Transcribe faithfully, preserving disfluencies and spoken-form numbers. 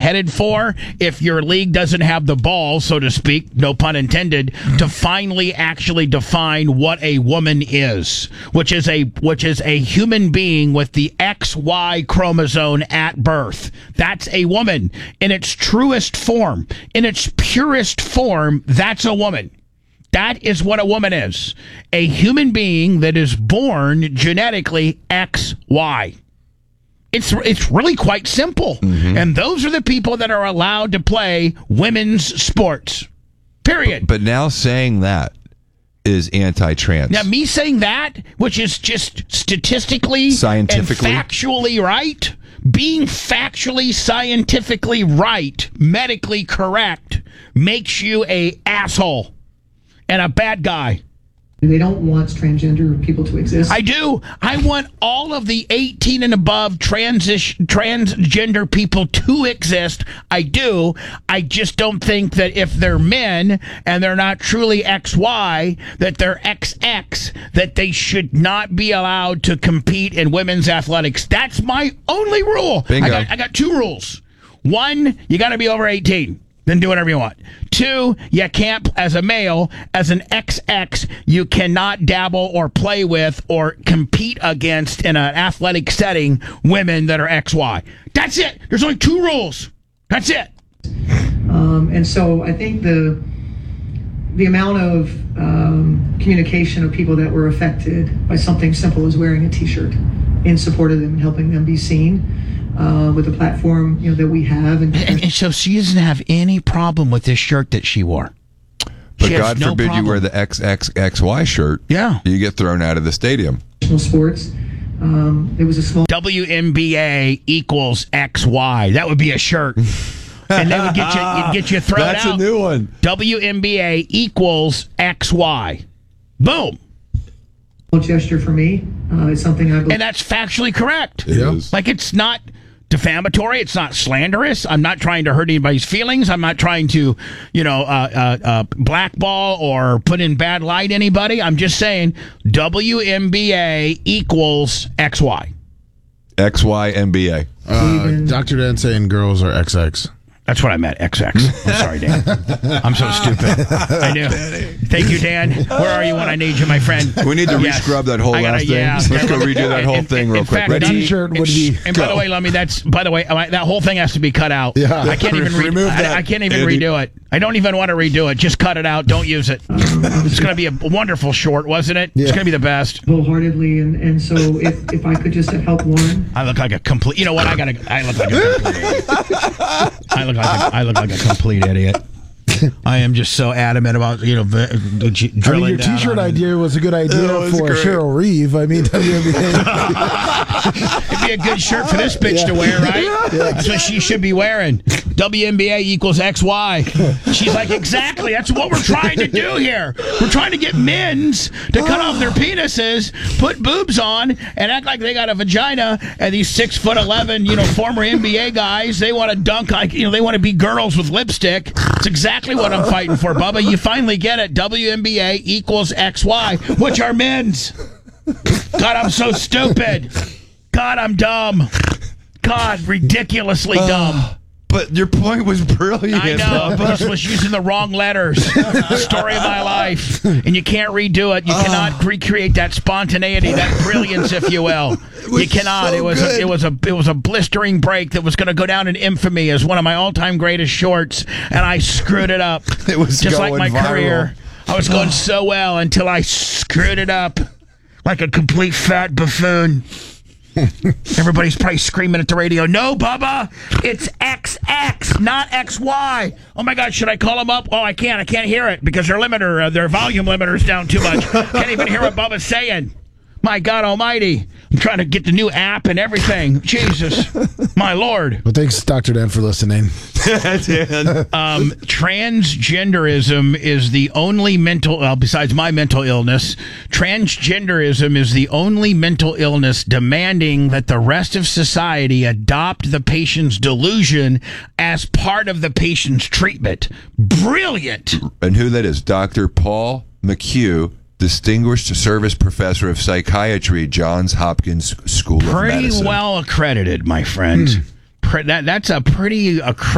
headed for if your league doesn't have the balls, so to speak, no pun intended, to finally actually define what a woman is, which is a which is a human being with the X Y chromosome at birth. That's a woman in its truest form, in its purest form. That's a woman. That is what a woman is. A human being that is born genetically X Y. It's it's really quite simple. Mm-hmm. And those are the people that are allowed to play women's sports. Period. But, but now saying that is anti-trans. Now, me saying that, which is just statistically scientifically and factually right, being factually, scientifically right, medically correct, makes you a asshole and a bad guy. They don't want transgender people to exist. I do. I want all of the eighteen and above transition transgender people to exist. I do. I just don't think that if they're men and they're not truly X Y, that they're X X, that they should not be allowed to compete in women's athletics. That's my only rule. Bingo. I got, I got two rules. One, you got to be over eighteen. Then do whatever you want. Two, you can't, as a male, as an X X, you cannot dabble or play with or compete against in an athletic setting women that are X Y. That's it. There's only two rules. That's it. Um, and so I think the the amount of um, communication of people that were affected by something simple as wearing a T-shirt in support of them and helping them be seen. Uh, with the platform, you know, that we have, and, and, and so she doesn't have any problem with this shirt that she wore. But she God no forbid problem. you wear the X X X Y shirt. Yeah, you get thrown out of the stadium. Sports. Um, there was a small W N B A equals X Y. That would be a shirt, and they would get you you'd get you thrown That's out. That's a new one. W N B A equals X Y. Boom. Gesture for me. Uh, it's something I believe, and that's factually correct. It is. Like, it's not defamatory. It's not slanderous. I'm not trying to hurt anybody's feelings. I'm not trying to, you know, uh, uh, uh, blackball or put in bad light anybody. I'm just saying W N B A equals X Y. X Y N B A. Uh, Doctor Dan saying girls are X X. That's what I meant, X X. I'm sorry, Dan. I'm so stupid. I knew. Thank you, Dan. Where are you when I need you, my friend? We need to yes. re-scrub that whole I gotta, last thing. yeah, Let's go redo that whole in, thing in, real in quick. Fact, Ready? T-shirt would be. And by the way, Lummy, that's by the way, that whole thing has to be cut out. Yeah. I can't even re- Remove that. I, I can't even Andy. redo it. I don't even want to redo it. Just cut it out. Don't use it. It's going to be a wonderful short, wasn't it? Yeah. It's going to be the best. wholeheartedly, and, and so if, if I could just have helped one. I look like a complete. You know what? I got. I look like a complete idiot. I look like a, I look like a complete idiot. I am just so adamant about, you know, v- g- I drilling mean, your down T-shirt on it. idea was a good idea That was for great. Cheryl Reeve. I mean, W N B A. It'd be a good shirt for this bitch Yeah. to wear, right? Yeah. That's what she should be wearing. W N B A equals X Y. She's like, exactly. That's what we're trying to do here. We're trying to get men's to cut off their penises, put boobs on, and act like they got a vagina. And these six foot eleven, you know, former N B A guys, they want to dunk like, you know, they want to be girls with lipstick. It's exactly what I'm fighting for, Bubba. You finally get it. W N B A equals X Y, which are men's. God, I'm so stupid. God, I'm dumb. God, ridiculously dumb. But your point was brilliant. I know, but this was using the wrong letters. Story of my life. And you can't redo it. You cannot recreate that spontaneity, that brilliance, if you will. You cannot. so it was a, good. it was a it was a blistering break that was going to go down in infamy as one of my all-time greatest shorts, and I screwed it up. It was just like going my viral. career. I was going so well until I screwed it up like a complete fat buffoon. Everybody's probably screaming at the radio, no, Bubba, it's X X, not X Y. Oh, my God, should I call them up? Oh, I can't. I can't hear it because their limiter, uh, their volume limiter's down too much. Can't even hear what Bubba's saying. My God almighty. I'm trying to get the new app and everything. Jesus, my Lord. Well, thanks, Doctor Dan, for listening. Um, transgenderism is the only mental, well, besides my mental illness, transgenderism is the only mental illness demanding that the rest of society adopt the patient's delusion as part of the patient's treatment. Brilliant. And who that is? Doctor Paul McHugh, Distinguished Service Professor of Psychiatry, Johns Hopkins School of Pretty Medicine. well accredited, my friend. Pre- that, that's a pretty accredited